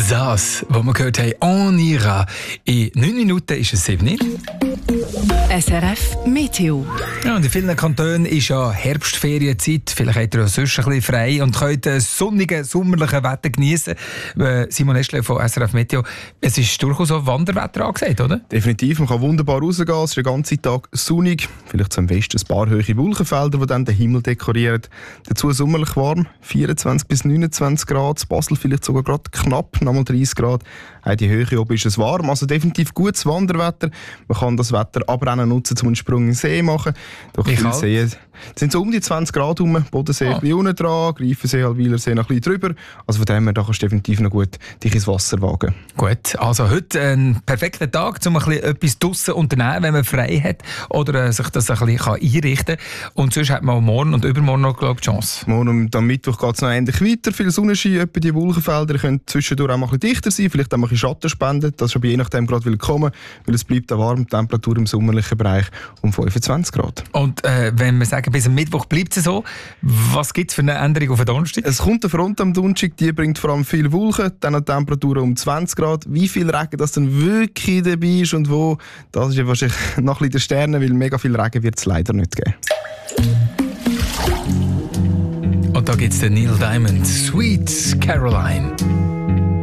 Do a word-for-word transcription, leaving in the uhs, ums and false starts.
Das, was wir gehört haben, on ira. In neun Minuten ist es sieben. S R F Meteo. Ja, und in vielen Kantonen ist ja Herbstferienzeit. Vielleicht habt ihr ja sonst ein bisschen frei und könnt das sonnige, sommerliche Wetter genießen. Simon Eschle von S R F Meteo. Es ist durchaus auch Wanderwetter angesagt, oder? Definitiv, man kann wunderbar rausgehen. Es ist den ganzen Tag sonnig. Vielleicht zum Westen ein paar hohe Wolkenfelder, die dann den Himmel dekorieren. Dazu sommerlich warm, vierundzwanzig bis neunundzwanzig Grad. In Basel vielleicht sogar gerade knapp, nochmal dreißig Grad. Auch die Höhe oben ist es warm, also definitiv gutes Wanderwetter. Man kann das Wetter aber auch nutzen, um einen Sprung in den See zu machen. Durch viele Seen sind so um die zwanzig Grad herum. Bodensee ah. ein bisschen unten dran, Greifensee, Halwiler See noch ein bisschen drüber. Also von dem her, da kannst du definitiv noch gut dich ins Wasser wagen. Gut, also heute ein perfekter Tag, um ein bisschen etwas draussen unternehmen, wenn man frei hat oder sich das ein bisschen einrichten kann. Und sonst hat man morgen und übermorgen noch, glaube ich, die Chance. Morgen und am Mittwoch geht es noch ähnlich weiter. Viel Sonnenschein, etwa die Wolkenfelder können zwischendurch auch mal ein bisschen dichter sein, vielleicht auch mal ein bisschen Schatten spenden. Das ist aber je nachdem gerade willkommen, weil es bleibt eine warme Temperatur im sommerlichen Bereich um fünfundzwanzig Grad. Und äh, wenn wir sagen, bis am Mittwoch bleibt es so, was gibt es für eine Änderung auf den Donnerstag? Es kommt eine Front am Donnerstag, die bringt vor allem viel Wolken, dann eine Temperatur um zwanzig Grad. Wie viel Regen das dann wirklich dabei ist und wo, das ist ja wahrscheinlich noch ein bisschen der Sterne, weil mega viel Regen wird es leider nicht geben. Und da gibt es den Neil Diamond, Sweet Caroline.